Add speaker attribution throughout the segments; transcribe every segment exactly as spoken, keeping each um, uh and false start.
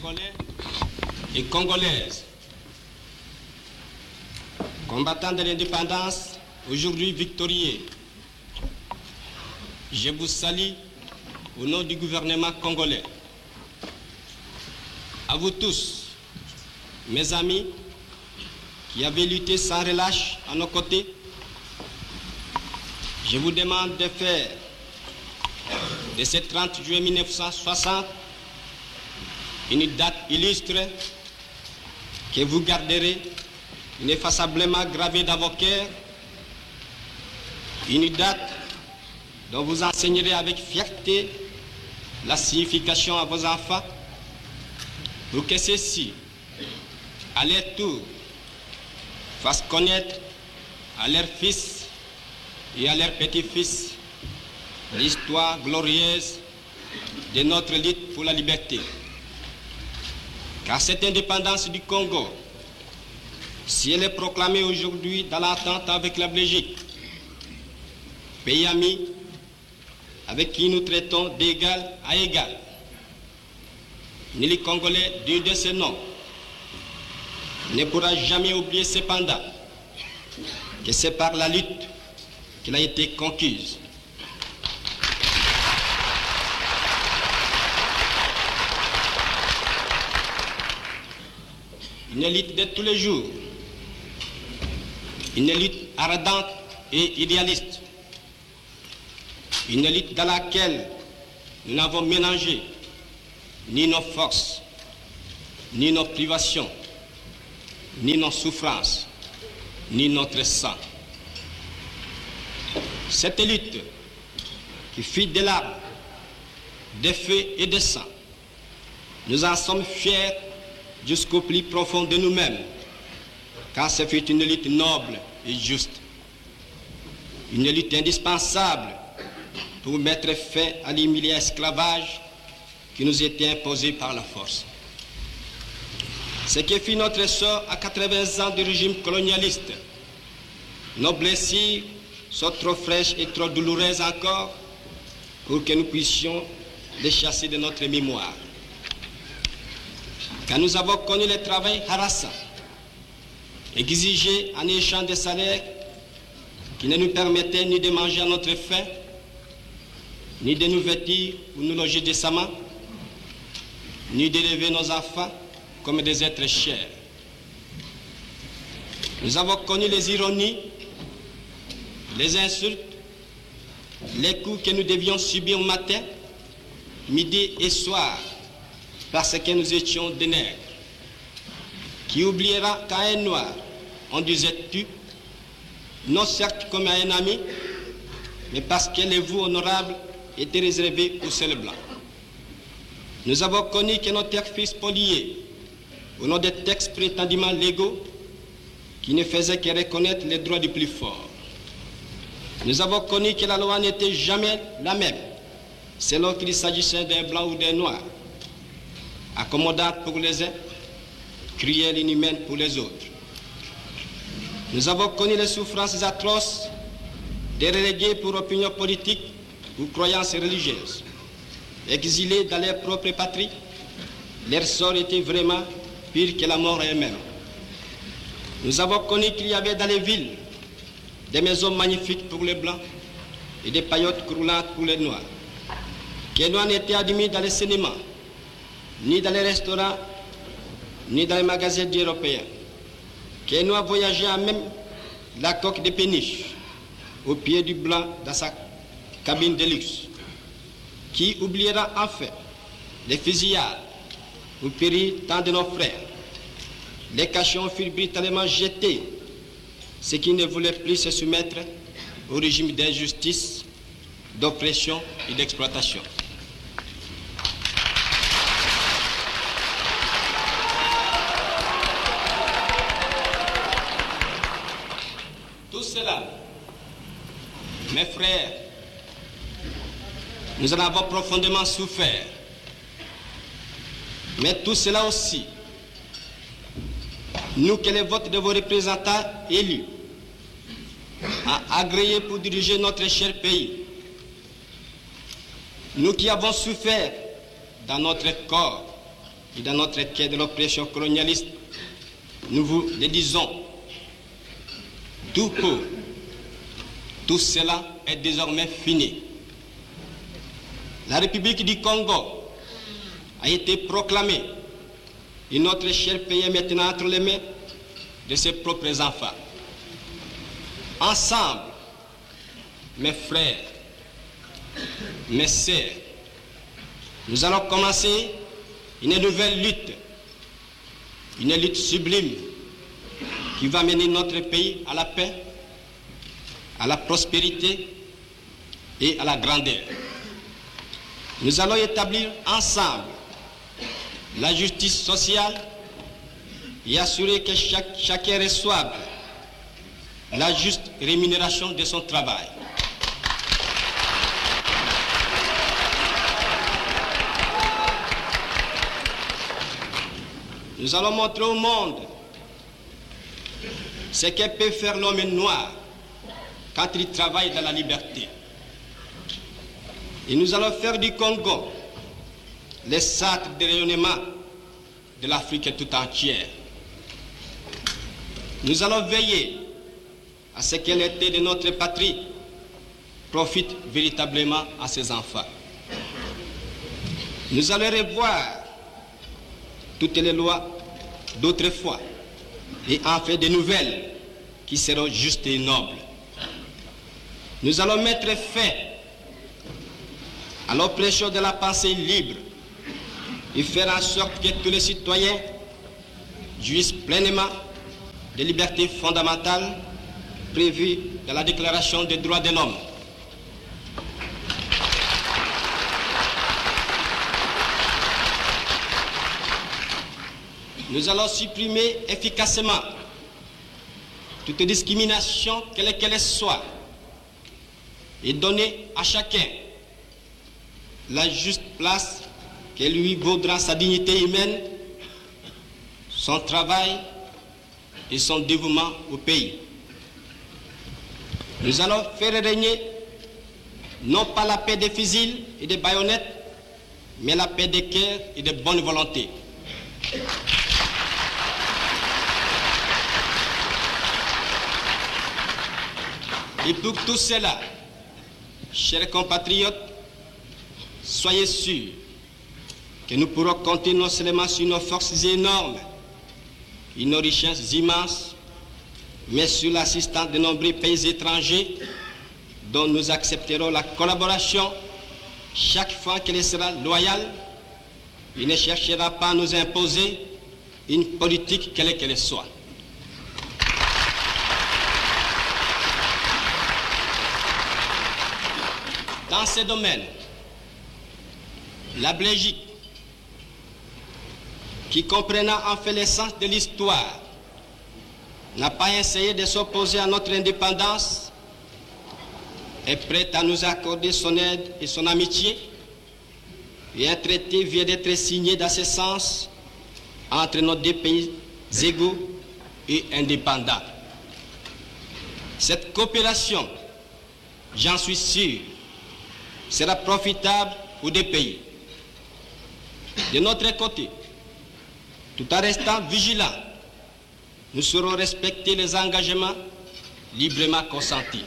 Speaker 1: Congolais et Congolaises, combattants de l'indépendance, aujourd'hui victorieux, je vous salue au nom du gouvernement congolais. À vous tous, mes amis, qui avez lutté sans relâche à nos côtés, je vous demande de faire de ce trente juillet mille neuf cent soixante une date illustre que vous garderez ineffaçablement gravée dans vos cœurs, une date dont vous enseignerez avec fierté la signification à vos enfants, pour que ceux-ci, à leur tour, fassent connaître à leurs fils et à leurs petits-fils l'histoire glorieuse de notre lutte pour la liberté. Car cette indépendance du Congo, si elle est proclamée aujourd'hui dans l'entente avec la Belgique, pays ami avec qui nous traitons d'égal à égal, ni les Congolais digne de ce nom ne pourra jamais oublier cependant que c'est par la lutte qu'elle a été conquise. Une lutte de tous les jours, une lutte ardente et idéaliste, une lutte dans laquelle nous n'avons mélangé ni nos forces, ni nos privations, ni nos souffrances, ni notre sang. Cette lutte qui fit des larmes, des feux et des sang, nous en sommes fiers jusqu'au plus profond de nous-mêmes, car ce fut une lutte noble et juste, une lutte indispensable pour mettre fin à l'humiliant esclavage qui nous était imposé par la force. Ce qui fit notre sort à quatre-vingts ans du régime colonialiste, nos blessures sont trop fraîches et trop douloureuses encore pour que nous puissions les chasser de notre mémoire. Quand nous avons connu le travail harassant, exigé en échange de salaires qui ne nous permettaient ni de manger à notre faim, ni de nous vêtir ou nous loger décemment, ni d'élever nos enfants comme des êtres chers. Nous avons connu les ironies, les insultes, les coups que nous devions subir matin, midi et soir, parce que nous étions des nègres. Qui oubliera qu'à un noir, on disait tu, non certes comme à un ami, mais parce que les voix honorables étaient réservées aux seuls blancs. Nous avons connu que nos terres furent spoliées au nom des textes prétendument légaux qui ne faisaient que reconnaître les droits du plus fort. Nous avons connu que la loi n'était jamais la même, selon qu'il s'agissait d'un blanc ou d'un noir, accommodante pour les uns, cruelle et inhumaine pour les autres. Nous avons connu les souffrances atroces des relégués pour opinion politique ou croyances religieuses. Exilés dans leur propre patrie, leur sort était vraiment pire que la mort elle-même. Nous avons connu qu'il y avait dans les villes des maisons magnifiques pour les blancs et des paillotes croulantes pour les noirs. Que les noirs n'étaient admis dans les cinémas, ni dans les restaurants, ni dans les magasins d'Européens. Que les noirs voyageaient à même la coque de péniche au pied du blanc dans sa cabine de luxe. Qui oubliera enfin les fusillades où périrent tant de nos frères. Les cachons furent brutalement jetés, ceux qui ne voulaient plus se soumettre au régime d'injustice, d'oppression et d'exploitation. Tout cela, mes frères, nous en avons profondément souffert. Mais tout cela aussi, nous que les votes de vos représentants élus ont agréé pour diriger notre cher pays, nous qui avons souffert dans notre corps, et dans notre quai de l'oppression colonialiste, nous vous le disons, tout pour, tout cela est désormais fini. La République du Congo a été proclamée et notre cher pays est maintenant entre les mains de ses propres enfants. Ensemble, mes frères, mes sœurs, nous allons commencer une nouvelle lutte, une lutte sublime qui va mener notre pays à la paix, à la prospérité et à la grandeur. Nous allons établir ensemble la justice sociale et assurer que chaque, chacun reçoive la juste rémunération de son travail. Nous allons montrer au monde ce que peut faire l'homme noir quand il travaille dans la liberté. Et nous allons faire du Congo le centre de rayonnement de l'Afrique tout entière. Nous allons veiller à ce que l'été de notre patrie profite véritablement à ses enfants. Nous allons revoir toutes les lois d'autrefois et en faire de nouvelles qui seront justes et nobles. Nous allons mettre fin à l'oppression de la pensée libre et faire en sorte que tous les citoyens jouissent pleinement des libertés fondamentales prévues dans la Déclaration des droits de l'homme. Nous allons supprimer efficacement toute discrimination, quelle qu'elle soit, et donner à chacun la juste place que lui vaudra sa dignité humaine, son travail et son dévouement au pays. Nous allons faire régner non pas la paix des fusils et des baïonnettes, mais la paix des cœurs et de bonne volonté. Et pour tout cela, chers compatriotes, soyez sûrs que nous pourrons compter non seulement sur nos forces énormes et nos richesses immenses, mais sur l'assistance de nombreux pays étrangers dont nous accepterons la collaboration chaque fois qu'elle sera loyale et ne cherchera pas à nous imposer une politique quelle qu'elle soit. Dans ces domaines, la Belgique, qui comprenant en fait l'essence de l'histoire, n'a pas essayé de s'opposer à notre indépendance, est prête à nous accorder son aide et son amitié, et un traité vient d'être signé dans ce sens entre nos deux pays égaux et indépendants. Cette coopération, j'en suis sûr, sera profitable aux deux pays. De notre côté, tout en restant vigilants, nous saurons respecter les engagements librement consentis.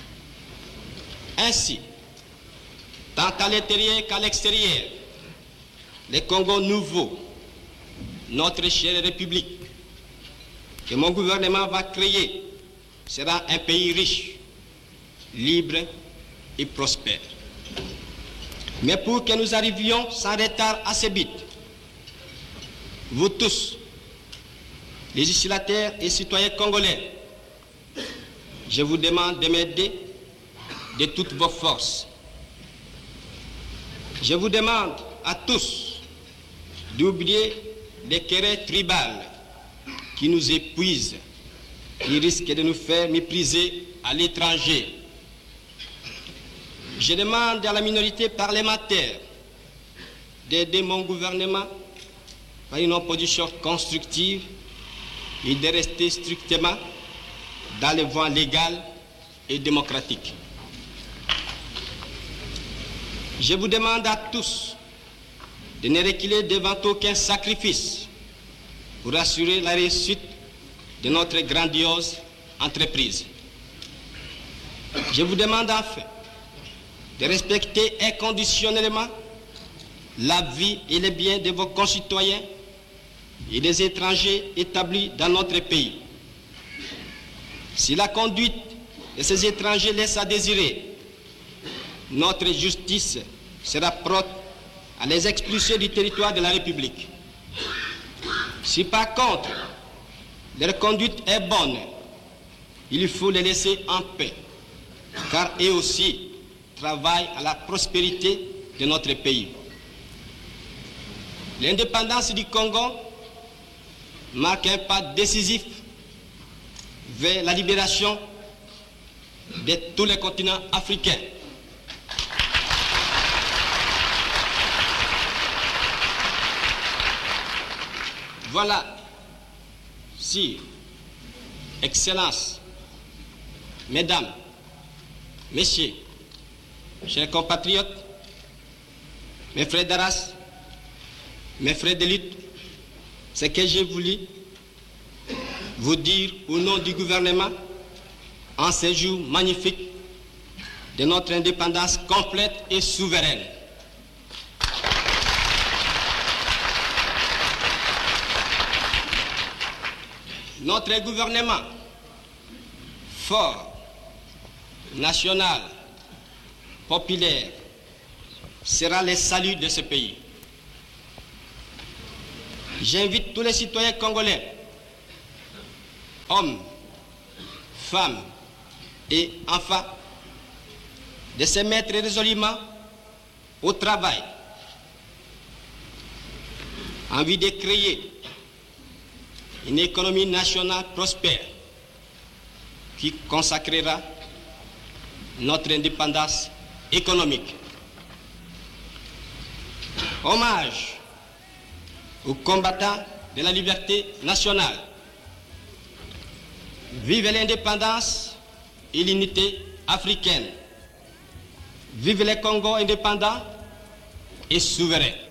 Speaker 1: Ainsi, tant à l'intérieur qu'à l'extérieur, le Congo nouveau, notre chère République, que mon gouvernement va créer, sera un pays riche, libre et prospère. Mais pour que nous arrivions sans retard à ce but, vous tous, législateurs et citoyens congolais, je vous demande de m'aider de toutes vos forces. Je vous demande à tous d'oublier les querelles tribales qui nous épuisent, qui risquent de nous faire mépriser à l'étranger. Je demande à la minorité parlementaire d'aider mon gouvernement par une opposition constructive et de rester strictement dans les voies légales et démocratiques. Je vous demande à tous de ne reculer devant aucun sacrifice pour assurer la réussite de notre grandiose entreprise. Je vous demande enfin de respecter inconditionnellement la vie et les biens de vos concitoyens et des étrangers établis dans notre pays. Si la conduite de ces étrangers laisse à désirer, notre justice sera prompte à les expulser du territoire de la République. Si par contre leur conduite est bonne, il faut les laisser en paix, car eux aussi travaillent à la prospérité de notre pays. L'indépendance du Congo marque un pas décisif vers la libération de tous les continents africains. Voilà, si, Excellences, Mesdames, Messieurs, chers compatriotes, mes frères d'Arras, mes frères de lutte, ce que j'ai voulu vous dire au nom du gouvernement en ce jour magnifique de notre indépendance complète et souveraine. Notre gouvernement fort, national, populaire, sera le salut de ce pays. J'invite tous les citoyens congolais, hommes, femmes et enfants, de se mettre résolument au travail en vue de créer une économie nationale prospère qui consacrera notre indépendance économique. Hommage aux combattants de la liberté nationale. Vive l'indépendance et l'unité africaine. Vive le Congo indépendant et souverain.